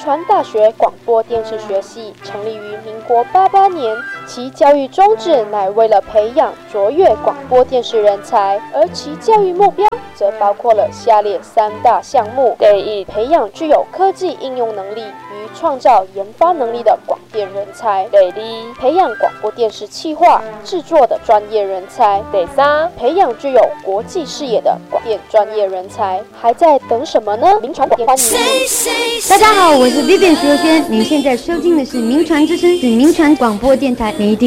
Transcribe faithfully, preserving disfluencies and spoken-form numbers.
传大学广播电视学系成立于民国八八年，其教育宗旨乃为了培养卓越广播电视人才，而其教育目标则包括了下列三大项目：第一，培养具有科技应用能力与创造研发能力的广电人才；第二，培养广播电视企划制作的专业人才；第三，培养具有国际视野的广电专业人才。还在等什么呢？民传广电欢迎你。 大家好，我是 Vivian 徐若瑄，您现在收听的是民传之声，是民传广播电台，你一定